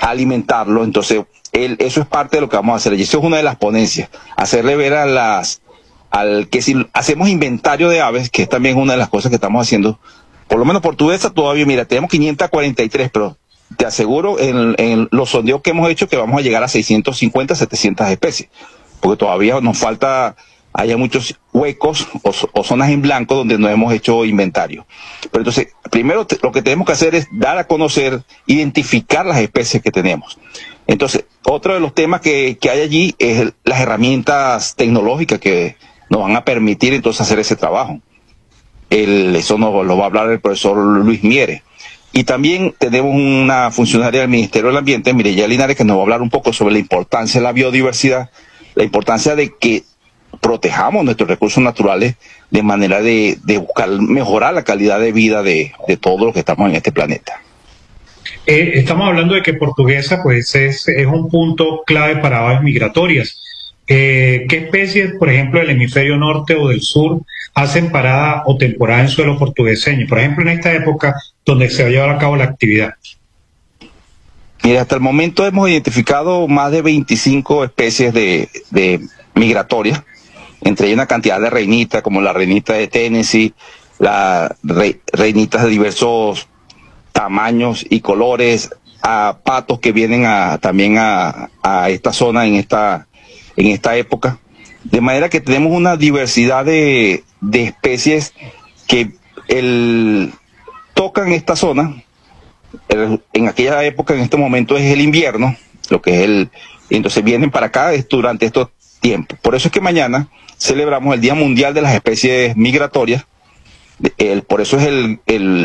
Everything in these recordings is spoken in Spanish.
alimentarlo. Entonces, eso es parte de lo que vamos a hacer. Y eso es una de las ponencias, hacerle ver que si hacemos inventario de aves, que es también una de las cosas que estamos haciendo, por lo menos portuguesa todavía, mira, tenemos 543, pero te aseguro en los sondeos que hemos hecho que vamos a llegar a 650, 700 especies, porque todavía nos falta, haya muchos huecos o zonas en blanco donde no hemos hecho inventario. Pero entonces, primero lo que tenemos que hacer es dar a conocer, identificar las especies que tenemos. Entonces, otro de los temas que hay allí es las herramientas tecnológicas que nos van a permitir entonces hacer ese trabajo. Eso nos lo va a hablar el profesor Luis Mieres. Y también tenemos una funcionaria del Ministerio del Ambiente, Mireya Linares, que nos va a hablar un poco sobre la importancia de la biodiversidad, la importancia de que protejamos nuestros recursos naturales de manera de buscar mejorar la calidad de vida de todos los que estamos en este planeta. Estamos hablando de que Portuguesa pues es un punto clave para aves migratorias. ¿Qué especies, por ejemplo, del hemisferio norte o del sur, hacen parada o temporada en suelo portugueseño? Por ejemplo, en esta época donde se va a llevar a cabo la actividad. Mira, hasta el momento hemos identificado más de 25 especies de migratorias, entre ellas una cantidad de reinitas, como la reinita de Tennessee, las reinitas de diversos tamaños y colores, a patos que vienen también a esta zona en esta época. De manera que tenemos una diversidad de especies que tocan esta zona. En aquella época, en este momento es el invierno, lo que es entonces vienen para acá durante estos tiempos. Por eso es que mañana celebramos el Día Mundial de las Especies Migratorias. Por eso es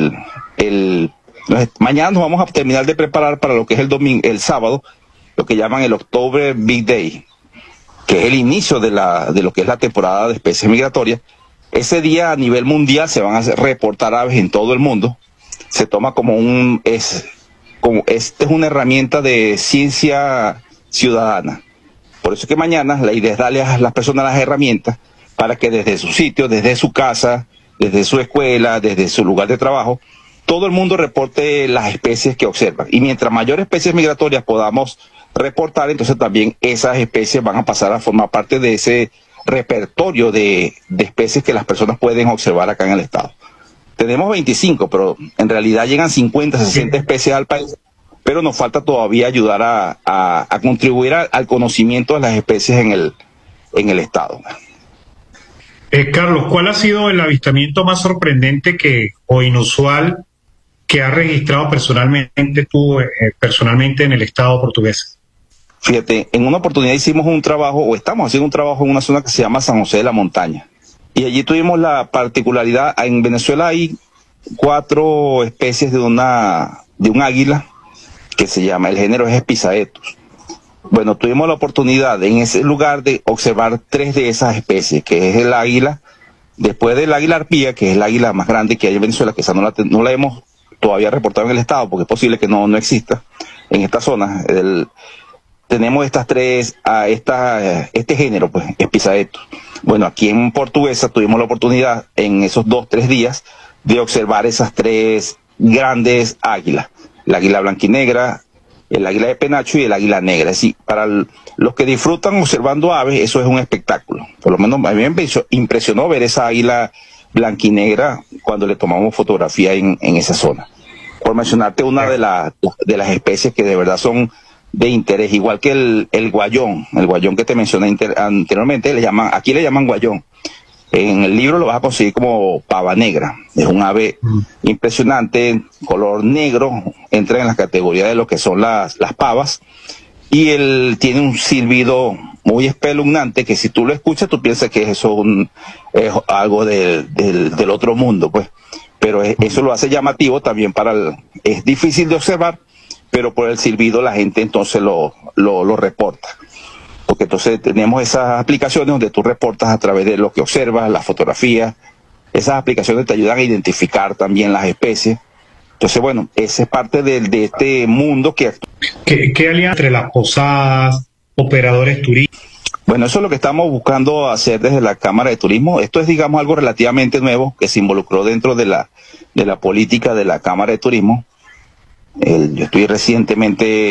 mañana nos vamos a terminar de preparar para lo que es el sábado, lo que llaman el October Big Day, que es el inicio de lo que es la temporada de especies migratorias. Ese día a nivel mundial se van a reportar aves en todo el mundo. Se toma esta es una herramienta de ciencia ciudadana. Por eso es que mañana la idea es darle a las personas las herramientas para que desde su sitio, desde su casa, desde su escuela, desde su lugar de trabajo, todo el mundo reporte las especies que observan. Y mientras mayores especies migratorias podamos reportar, entonces también esas especies van a pasar a formar parte de ese repertorio de especies que las personas pueden observar acá en el estado. Tenemos 25, pero en realidad llegan 50, 60 especies al país, pero nos falta todavía ayudar a contribuir al conocimiento de las especies en el estado. Carlos, ¿cuál ha sido el avistamiento más sorprendente o inusual que has registrado personalmente personalmente en el estado portugués? Fíjate, en una oportunidad hicimos un trabajo, o estamos haciendo un trabajo en una zona que se llama San José de la Montaña. Y allí tuvimos la particularidad, en Venezuela hay 4 especies de un águila que se llama, el género es Espisaetus. Bueno, tuvimos la oportunidad en ese lugar de observar 3 de esas especies, que es el águila, después del águila arpía, que es el águila más grande que hay en Venezuela, que esa no la hemos todavía reportado en el estado, porque es posible que no exista en esta zona. Tenemos estas 3, este género, pues, Espisaetus. Bueno, aquí en Portuguesa tuvimos la oportunidad en esos 2-3 días de observar esas 3 grandes águilas, el águila blanquinegra, el águila de penacho y el águila negra. Es decir, para los que disfrutan observando aves, eso es un espectáculo. Por lo menos a mí me impresionó ver esa águila blanquinegra cuando le tomamos fotografía en esa zona. Por mencionarte una de las especies que de verdad son de interés, igual que el guayón que te mencioné anteriormente, aquí le llaman guayón. En el libro lo vas a conseguir como pava negra. Es un ave impresionante, color negro, entra en la categoría de lo que son las pavas, y él tiene un silbido muy espeluznante que si tú lo escuchas tú piensas que eso es algo del otro mundo, pues. Pero eso lo hace llamativo también es difícil de observar, pero por el silbido la gente entonces lo reporta. Porque entonces tenemos esas aplicaciones donde tú reportas a través de lo que observas, las fotografías. Esas aplicaciones te ayudan a identificar también las especies. Entonces, bueno, esa es parte de este mundo que... ¿Qué alianza entre las posadas, operadores turísticos? Bueno, eso es lo que estamos buscando hacer desde la Cámara de Turismo. Esto es, digamos, algo relativamente nuevo que se involucró dentro de la política de la Cámara de Turismo. Yo estoy recientemente